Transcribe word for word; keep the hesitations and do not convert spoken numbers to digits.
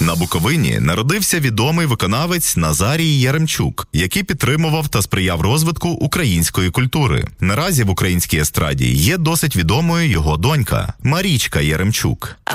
На Буковині народився відомий виконавець Назарій Яремчук, який підтримував та сприяв розвитку української культури. Наразі в українській естраді є досить відомою його донька Марічка Яремчук.